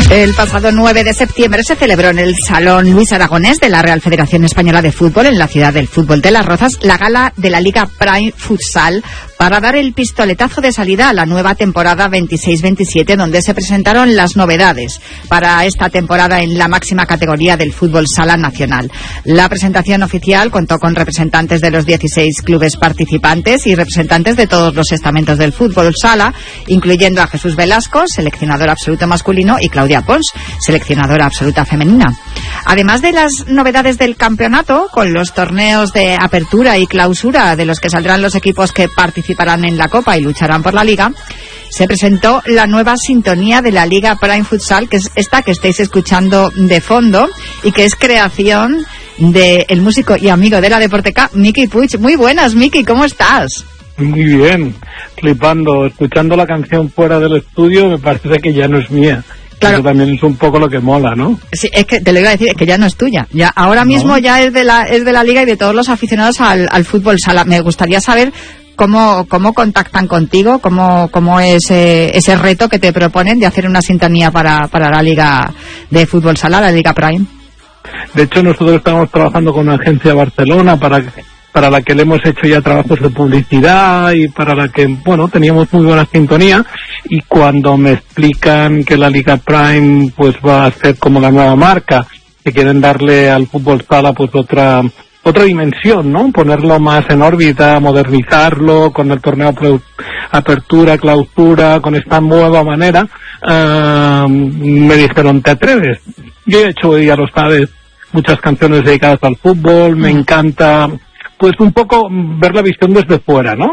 El pasado 9 de septiembre se celebró en el Salón Luis Aragonés de la Real Federación Española de Fútbol, en la ciudad del fútbol de Las Rozas, la gala de la Liga Prime Futsal para dar el pistoletazo de salida a la nueva temporada 26-27, donde se presentaron las novedades para esta temporada en la máxima categoría del fútbol sala nacional. La presentación oficial contó con representantes de los 16 clubes participantes y representantes de todos los estamentos del fútbol sala, incluyendo a Jesús Velasco, seleccionador absoluto masculino, y Claudia Pons, seleccionadora absoluta femenina. Además de las novedades del campeonato, con los torneos de apertura y clausura de los que saldrán los equipos que participarán en la Copa y lucharán por la Liga, se presentó la nueva sintonía de la Liga Prime Futsal, que es esta que estáis escuchando de fondo y que es creación del músico y amigo de la Deporteca, Miki Puig. Muy buenas, Miki, ¿cómo estás? Muy bien, flipando, escuchando la canción fuera del estudio, me parece que ya no es mía. Claro. Eso también es un poco lo que mola, ¿no? Sí, es que te lo iba a decir, es que ya no es tuya. Ya ahora mismo ya es de la Liga y de todos los aficionados al fútbol sala. Me gustaría saber cómo contactan contigo, cómo es ese reto que te proponen de hacer una sintonía para la Liga de fútbol sala, la Liga Prime. De hecho, nosotros estamos trabajando con una agencia de Barcelona para la que le hemos hecho ya trabajos de publicidad y para la que, bueno, teníamos muy buena sintonía, y cuando me explican que la Liga Prime pues va a ser como la nueva marca, que quieren darle al fútbol sala pues otra dimensión, ¿no? Ponerlo más en órbita, modernizarlo con el torneo apertura, clausura, con esta nueva manera, me dijeron, ¿te atreves? Yo he hecho, ya lo sabes, muchas canciones dedicadas al fútbol, me encanta pues un poco ver la visión desde fuera, ¿no?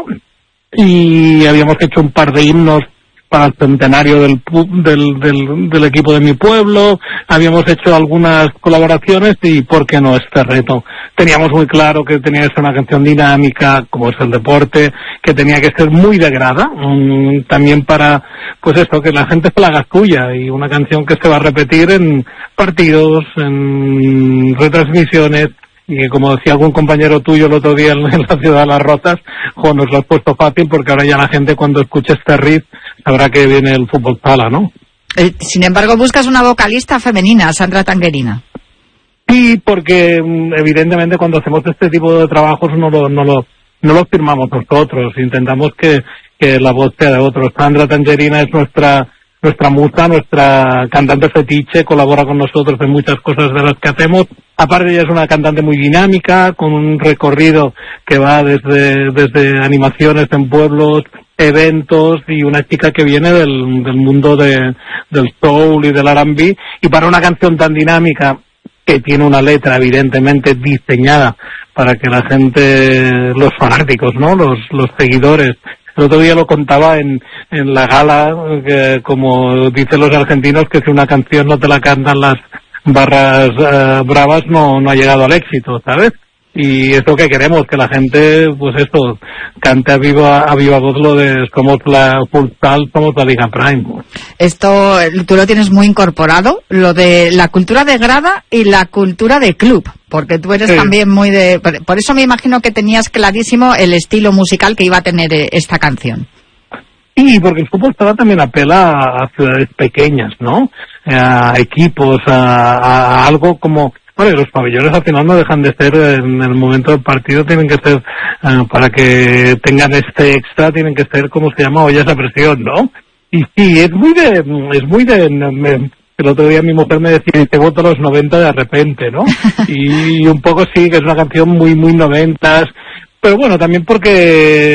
Y habíamos hecho un par de himnos para el centenario del equipo de mi pueblo, habíamos hecho algunas colaboraciones y ¿por qué no este reto? Teníamos muy claro que tenía que ser una canción dinámica, como es el deporte, que tenía que ser muy de grada, también para, pues esto, que la gente se la haga suya, y una canción que se va a repetir en partidos, en retransmisiones, y que, como decía algún compañero tuyo el otro día en la ciudad de Las Rozas, nos lo has puesto fácil, porque ahora ya la gente, cuando escuche este riff, sabrá que viene el fútbol sala, ¿no? Sin embargo, buscas una vocalista femenina, Sandra Tangerina. Sí, porque evidentemente cuando hacemos este tipo de trabajos no lo firmamos nosotros, intentamos que la voz sea de otros. Sandra Tangerina es nuestra musa, nuestra cantante fetiche, colabora con nosotros en muchas cosas de las que hacemos. Aparte, ella es una cantante muy dinámica, con un recorrido que va desde animaciones en pueblos, eventos, y una chica que viene del mundo del soul y del R&B, y para una canción tan dinámica, que tiene una letra evidentemente diseñada para que la gente, los fanáticos, ¿no?, los seguidores. El otro día lo contaba en la gala, que, como dicen los argentinos, que si una canción no te la cantan las barras bravas, no ha llegado al éxito, ¿sabes? Y es lo que queremos, que la gente, pues esto, cante a viva voz lo de somos la futsal, somos la Liga Prime. Esto tú lo tienes muy incorporado, lo de la cultura de grada y la cultura de club, porque tú eres también muy de... Por eso me imagino que tenías clarísimo el estilo musical que iba a tener esta canción. Sí, porque el fútbol sala también apela a ciudades pequeñas, ¿no? A equipos, a algo como... Bueno, los pabellones al final no dejan de ser, en el momento del partido tienen que ser, para que tengan este extra, tienen que ser, como se llama, ollas a presión, ¿no? Y sí, es muy de el otro día mi mujer me decía, te voto los 90 de repente, ¿no? Y un poco sí, que es una canción muy 90s, pero bueno, también porque